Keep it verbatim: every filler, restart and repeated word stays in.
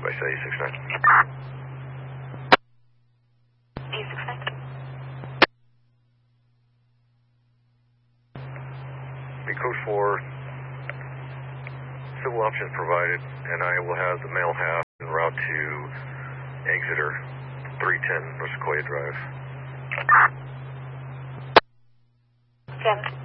I say six nine. E six nine. Be code four, civil options provided, and I will have the male half en route to Exeter, three ten North Sequoia Drive. Seven.